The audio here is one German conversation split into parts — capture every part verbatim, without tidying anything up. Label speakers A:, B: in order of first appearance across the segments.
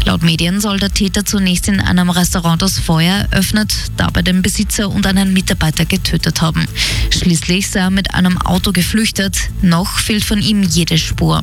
A: Laut Medien soll der Täter zunächst in einem Restaurant das Feuer eröffnet, dabei den Besitzer und einen Mitarbeiter getötet haben. Schließlich sei er mit einem Auto geflüchtet. Noch fehlt von ihm jede Spur.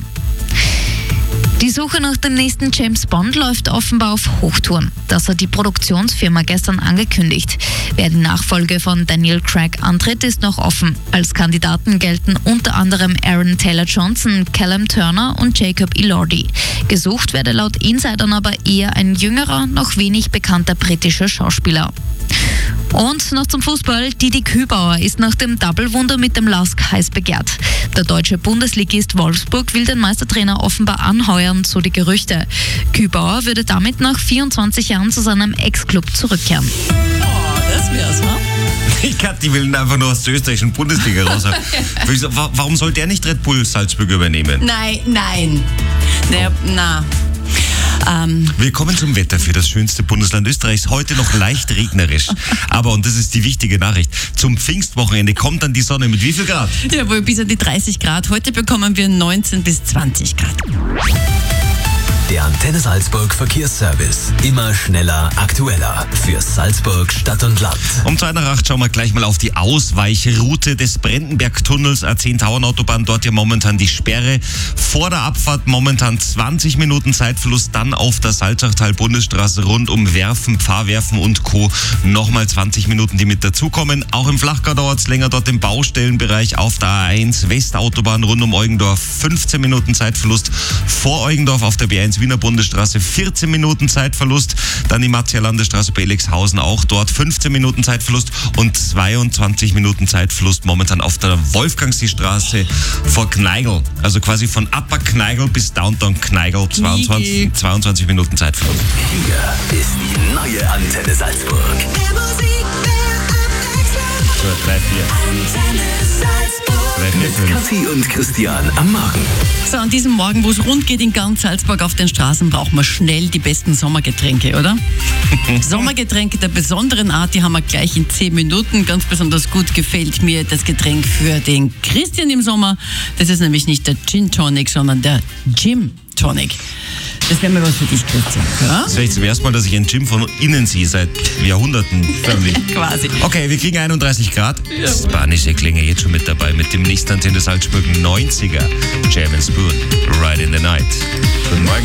A: Die Suche nach dem nächsten James Bond läuft offenbar auf Hochtouren. Das hat die Produktionsfirma gestern angekündigt. Wer die Nachfolge von Daniel Craig antritt, ist noch offen. Als Kandidaten gelten unter anderem Aaron Taylor-Johnson, Callum Turner und Jacob Elordi. Gesucht werde laut Insidern aber eher ein jüngerer, noch wenig bekannter britischer Schauspieler. Und noch zum Fußball. Didi Kübauer ist nach dem Double-Wunder mit dem Lask heiß begehrt. Der deutsche Bundesligist Wolfsburg will den Meistertrainer offenbar anheuern, so die Gerüchte. Kübauer würde damit nach vierundzwanzig Jahren zu seinem Ex-Club zurückkehren.
B: Oh, das wär's, ne?
C: Ich glaube, die will einfach nur aus der österreichischen Bundesliga raus. Warum soll der nicht Red Bull Salzburg übernehmen?
B: Nein, nein. Naja, na. Ähm.
C: Willkommen zum Wetter für das schönste Bundesland Österreichs. Heute noch leicht regnerisch. Aber, und das ist die wichtige Nachricht, zum Pfingstwochenende kommt dann die Sonne mit wie viel Grad?
B: Ja, wohl bis an die dreißig Grad. Heute bekommen wir neunzehn bis zwanzig Grad.
D: Der Antenne Salzburg Verkehrsservice. Immer schneller, aktueller. Für Salzburg, Stadt und Land.
C: Um zwei nach acht schauen wir gleich mal auf die Ausweichroute des Brandenberg-Tunnels, A zehn Tauernautobahn. Dort ja momentan die Sperre. Vor der Abfahrt momentan zwanzig Minuten Zeitverlust. Dann auf der Salzachtal-Bundesstraße rund um Werfen, Pfarrwerfen und Co. Nochmal zwanzig Minuten, die mit dazukommen. Auch im Flachgau dauert es länger. Dort im Baustellenbereich auf der A eins Westautobahn rund um Eugendorf. fünfzehn Minuten Zeitverlust. Vor Eugendorf auf der B eins Wiener Bundesstraße vierzehn Minuten Zeitverlust, dann die Matzier Landesstraße bei Elixhausen auch dort fünfzehn Minuten Zeitverlust und zweiundzwanzig Minuten Zeitverlust momentan auf der Wolfgangseestraße vor Kneigl, also quasi von Upper Kneigl bis Downtown Kneigl, zweiundzwanzig, zweiundzwanzig Minuten Zeitverlust.
D: Hier ist die neue Antenne Salzburg.
C: So, drei, vier.
D: Mit Kathi und Christian am Morgen.
B: So, an diesem Morgen, wo es rund geht in ganz Salzburg auf den Straßen, brauchen wir schnell die besten Sommergetränke, oder? Sommergetränke der besonderen Art, die haben wir gleich in zehn Minuten. Ganz besonders gut gefällt mir das Getränk für den Christian im Sommer. Das ist nämlich nicht der Gin Tonic, sondern der Gym Tonic. Das wäre mal was für dich, Christian. Ja?
C: Das ist echt zum ersten Mal, dass ich ein Gym von innen sehe, seit Jahrhunderten förmlich.
B: Quasi.
C: Okay, wir kriegen einunddreißig Grad. Ja. Spanische Klänge jetzt schon mit dabei mit dem nächsten Antenne Salzburg neunziger Jam and Spoon. Right in the Night. Guten Morgen.